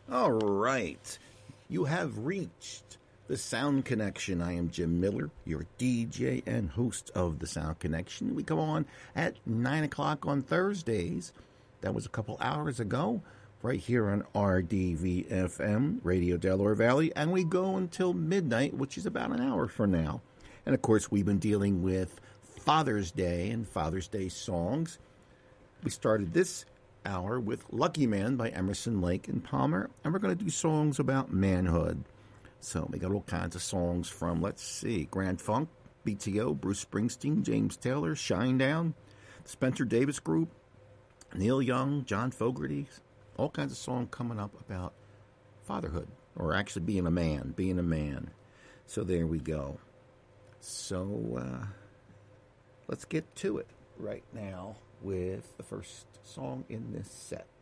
All right. You have reached the Sound Connection. I am Jim Miller, your DJ and host of the Sound Connection. We come on at 9 o'clock on Thursdays. That was a couple hours ago, right here on RDVFM, Radio Delaware Valley. And we go until midnight, which is about an hour from now. And of course, we've been dealing with Father's Day and Father's Day songs. We started this hour with Lucky Man by Emerson, Lake and Palmer, and we're going to do songs about manhood. So we got all kinds of songs from, let's see, Grand Funk, BTO, Bruce Springsteen, James Taylor, Shinedown, Spencer Davis Group, Neil Young, John Fogerty, all kinds of songs coming up about fatherhood, or actually being a man. So there we go. So let's get to it right now with the first song in this set.